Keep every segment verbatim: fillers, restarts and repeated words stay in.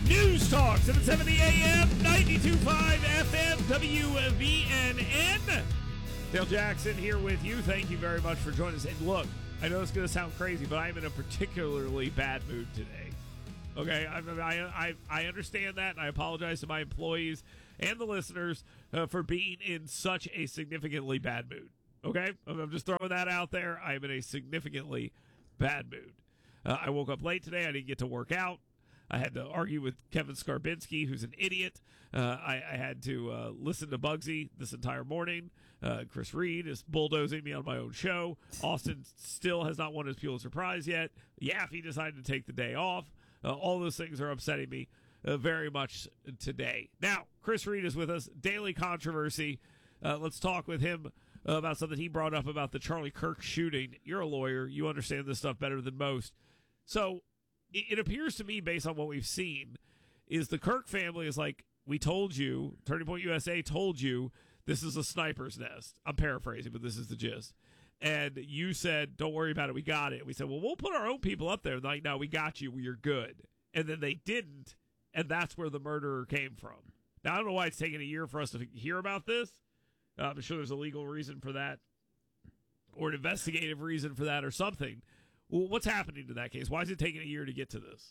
News Talk, seven seventy A M, ninety-two point five F M, W V N N. Dale Jackson here with you. Thank you very much for joining us. And look, I know it's going to sound crazy, but I'm in a particularly bad mood today. Okay, I, I, I, I understand that, and I apologize to my employees and the listeners uh, for being in such a significantly bad mood. Okay, I'm just throwing that out there. I'm in a significantly bad mood. Uh, I woke up late today. I didn't get to work out. I had to argue with Kevin Skarbinski, who's an idiot. Uh, I, I had to uh, listen to Bugsy this entire morning. Uh, Chris Reed is bulldozing me on my own show. Austin still has not won his Pulitzer Prize yet. Yaffe decided to take the day off. Uh, all those things are upsetting me uh, very much today. Now, Chris Reed is with us. Daily Controversy. Uh, let's talk with him uh, about something he brought up about the Charlie Kirk shooting. You're a lawyer. You understand this stuff better than most. So, it appears to me, based on what we've seen, is the Kirk family is like, we told you, Turning Point U S A told you this is a sniper's nest. I'm paraphrasing, but this is the gist. And you said, don't worry about it, we got it. We said, well, we'll put our own people up there. Like, no, we got you, you're good. And then they didn't, and that's where the murderer came from. Now, I don't know why it's taking a year for us to hear about this. Uh, I'm sure there's a legal reason for that, or an investigative reason for that, or something. Well, what's happening to that case? Why is it taking a year to get to this?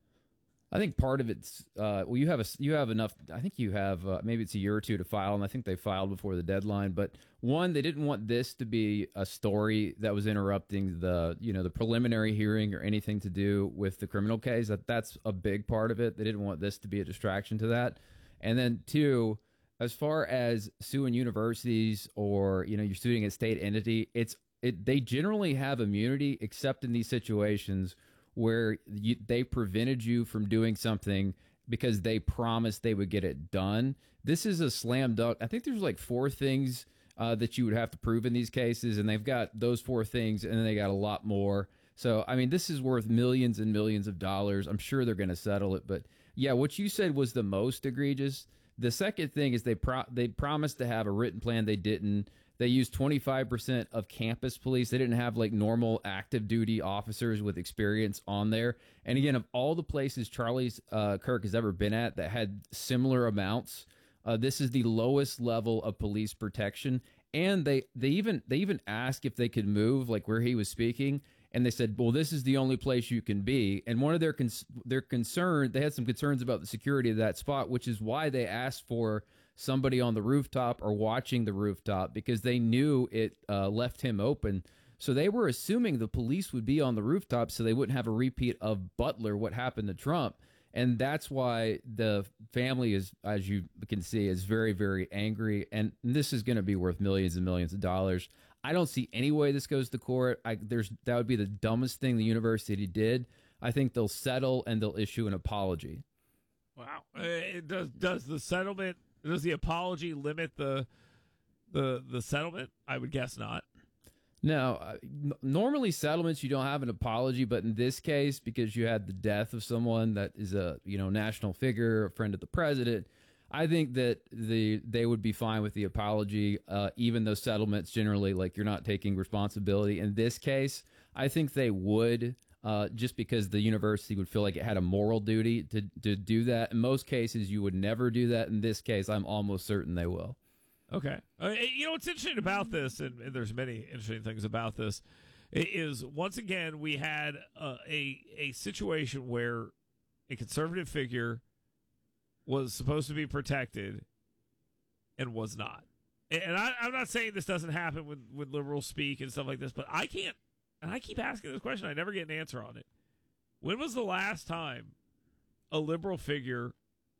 I think part of it's uh, well, you have a you have enough. I think you have uh, maybe it's a year or two to file, and I think they filed before the deadline. But one, they didn't want this to be a story that was interrupting the you know the preliminary hearing or anything to do with the criminal case. That that's a big part of it. They didn't want this to be a distraction to that. And then two, as far as suing universities or you know you're suing a state entity, it's It, they generally have immunity, except in these situations where you, they prevented you from doing something because they promised they would get it done. This is a slam dunk. I think there's like four things uh, that you would have to prove in these cases, and they've got those four things, and then they got a lot more. So, I mean, this is worth millions and millions of dollars. I'm sure they're going to settle it. But, yeah, what you said was the most egregious. The second thing is they pro- they promised to have a written plan. They didn't. They used twenty-five percent of campus police. They didn't have like normal active duty officers with experience on there. And again, of all the places Charlie's uh, Kirk has ever been at that had similar amounts, uh, this is the lowest level of police protection. And they they even they even asked if they could move like where he was speaking. And they said, well, this is the only place you can be. And one of their cons- their concern, they had some concerns about the security of that spot, which is why they asked for somebody on the rooftop or watching the rooftop, because they knew it uh, left him open. So they were assuming the police would be on the rooftop so they wouldn't have a repeat of Butler, what happened to Trump. And that's why the family is, as you can see, is very, very angry. And this is going to be worth millions and millions of dollars. I don't see any way this goes to court. I, there's that would be the dumbest thing the university did. I think they'll settle and they'll issue an apology. Wow. Uh, it does does the settlement does the apology limit the the the settlement? I would guess not. No, uh, n- normally settlements you don't have an apology, but in this case, because you had the death of someone that is a you know national figure, a friend of the president, I think that the they would be fine with the apology, uh, even though settlements generally like you're not taking responsibility. In this case, I think they would, uh, just because the university would feel like it had a moral duty to to do that. In most cases, you would never do that. In this case, I'm almost certain they will. Okay. Uh, you know, what's interesting about this, and, and there's many interesting things about this, is once again we had uh, a a situation where a conservative figure was supposed to be protected and was not. And I, I'm not saying this doesn't happen when, when liberals speak and stuff like this, but I can't, and I keep asking this question, I never get an answer on it. When was the last time a liberal figure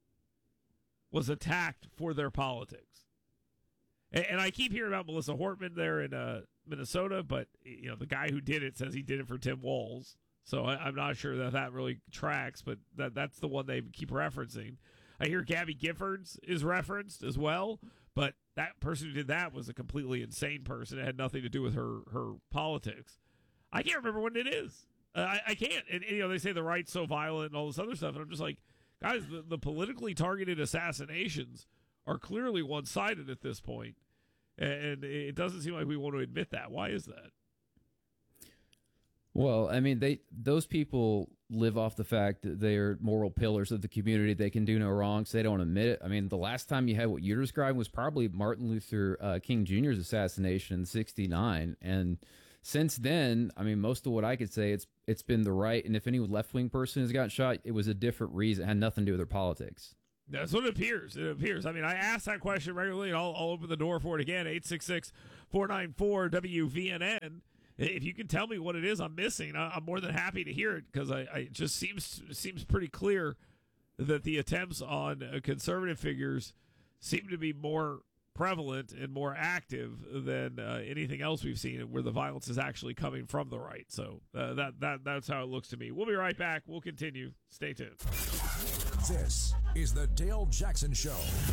was attacked for their politics? And, and I keep hearing about Melissa Hortman there in uh, Minnesota, but you know the guy who did it says he did it for Tim Walz. So I, I'm not sure that that really tracks, but that that's the one they keep referencing. I hear Gabby Giffords is referenced as well, but that person who did that was a completely insane person. It had nothing to do with her her politics. I can't remember when it is. Uh, I, I can't. And, and, you know, they say the right's so violent and all this other stuff, and I'm just like, guys, the, the politically targeted assassinations are clearly one-sided at this point, and it doesn't seem like we want to admit that. Why is that? Well, I mean, they those people live off the fact that they're moral pillars of the community. They can do no wrong, so they don't admit it. I mean, the last time you had what you're describing was probably Martin Luther uh, King Junior's assassination in sixty-nine, and since then, I mean, most of what I could say, it's it's been the right, and if any left-wing person has gotten shot, it was a different reason. It had nothing to do with their politics. That's what it appears. It appears. I mean, I ask that question regularly, and I'll, I'll open the door for it again. eight six six, four nine four, W V N N. If you can tell me what it is I'm missing, I'm more than happy to hear it, because I, I it just seems seems pretty clear that the attempts on uh, conservative figures seem to be more prevalent and more active than uh, anything else we've seen, where the violence is actually coming from the right. So uh, that that that's how it looks to me. We'll be right back. We'll continue. Stay tuned. This is the Dale Jackson Show.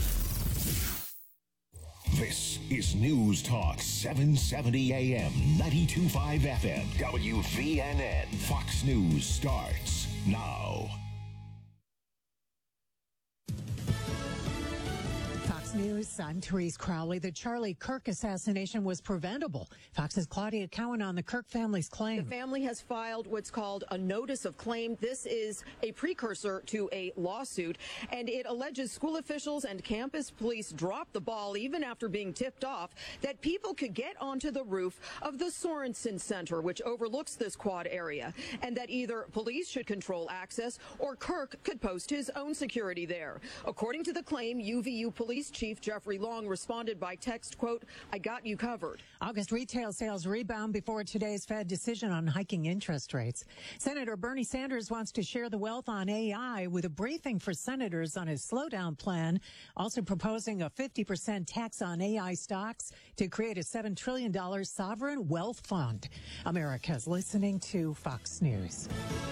This is News Talk seven seventy A M, ninety-two point five F M, W V N N. Fox News starts now. News. I'm Therese Crowley. The Charlie Kirk assassination was preventable. Fox's Claudia Cowan on the Kirk family's claim. The family has filed what's called a notice of claim. This is a precursor to a lawsuit, and it alleges school officials and campus police dropped the ball even after being tipped off that people could get onto the roof of the Sorensen Center, which overlooks this quad area, and that either police should control access or Kirk could post his own security there. According to the claim, U V U Police Chief Jeffrey Long responded by text, quote, "I got you covered." August retail sales rebound before today's Fed decision on hiking interest rates. Senator Bernie Sanders wants to share the wealth on A I with a briefing for senators on his slowdown plan, also proposing a fifty percent tax on A I stocks to create a seven trillion dollars sovereign wealth fund. America's listening to Fox News.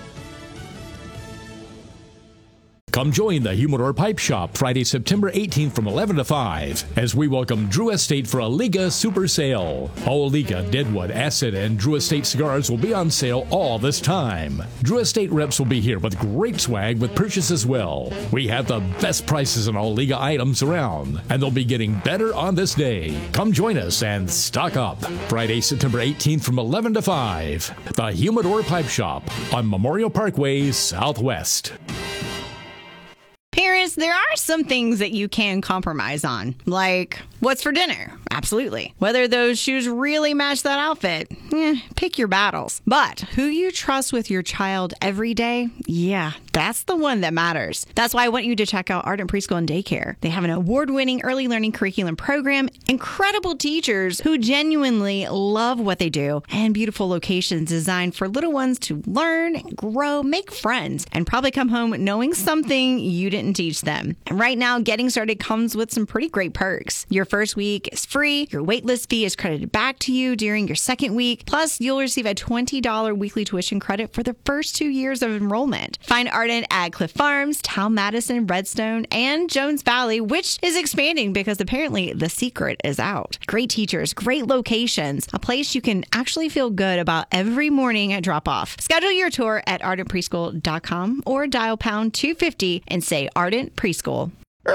Come join the Humidor Pipe Shop Friday, September eighteenth from eleven to five as we welcome Drew Estate for a Liga Super Sale. All Liga, Deadwood, Acid, and Drew Estate cigars will be on sale all this time. Drew Estate reps will be here with great swag with purchase as well. We have the best prices on all Liga items around, and they'll be getting better on this day. Come join us and stock up. Friday, September eighteenth from eleven to five. The Humidor Pipe Shop on Memorial Parkway, Southwest. Parents, there are some things that you can compromise on, like what's for dinner. Absolutely. Whether those shoes really match that outfit, eh, pick your battles. But who you trust with your child every day, yeah, that's the one that matters. That's why I want you to check out Ardent Preschool and Daycare. They have an award-winning early learning curriculum program, incredible teachers who genuinely love what they do, and beautiful locations designed for little ones to learn, grow, make friends, and probably come home knowing something you didn't teach them. And right now, getting started comes with some pretty great perks. Your first week is free. Your waitlist fee is credited back to you during your second week. Plus, you'll receive a twenty dollars weekly tuition credit for the first two years of enrollment. Find Ardent at Cliff Farms, Town Madison, Redstone, and Jones Valley, which is expanding because apparently the secret is out. Great teachers, great locations, a place you can actually feel good about every morning at drop-off. Schedule your tour at ardent preschool dot com or dial pound two fifty and say Ardent Preschool.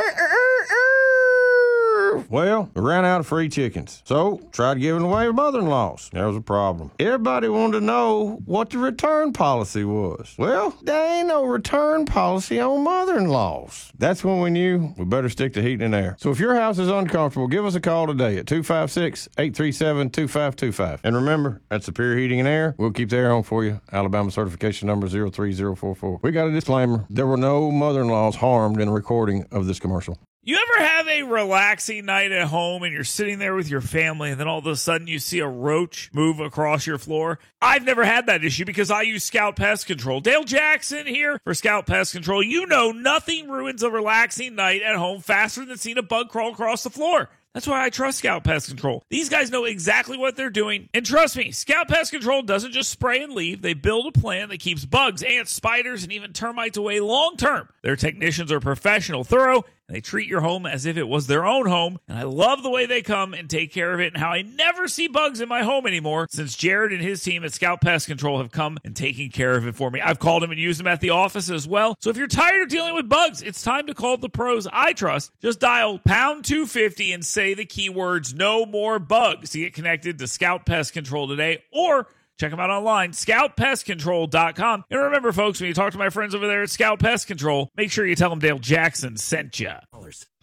Well, we ran out of free chickens, so tried giving away to mother-in-laws. There was a problem. Everybody wanted to know what the return policy was. Well, there ain't no return policy on mother-in-laws. That's when we knew we better stick to heating and air. So if your house is uncomfortable, give us a call today at two five six, eight three seven, two five two five. And remember, at Superior Heating and Air, we'll keep the air on for you. Alabama certification number zero three zero four four. We got a disclaimer. There were no mother-in-laws harmed in the recording of this commercial. You ever have a relaxing night at home and you're sitting there with your family and then all of a sudden you see a roach move across your floor? I've never had that issue because I use Scout Pest Control. Dale Jackson here for Scout Pest Control. You know nothing ruins a relaxing night at home faster than seeing a bug crawl across the floor. That's why I trust Scout Pest Control. These guys know exactly what they're doing. And trust me, Scout Pest Control doesn't just spray and leave. They build a plan that keeps bugs, ants, spiders, and even termites away long term. Their technicians are professional, thorough, and they treat your home as if it was their own home. And I love the way they come and take care of it and how I never see bugs in my home anymore since Jared and his team at Scout Pest Control have come and taken care of it for me. I've called them and used them at the office as well. So if you're tired of dealing with bugs, it's time to call the pros I trust. Just dial pound two fifty and say the keywords no more bugs to get connected to Scout Pest Control today, or Check them out online, scout pest control dot com. And remember, folks, when you talk to my friends over there at Scout Pest Control, make sure you tell them Dale Jackson sent you.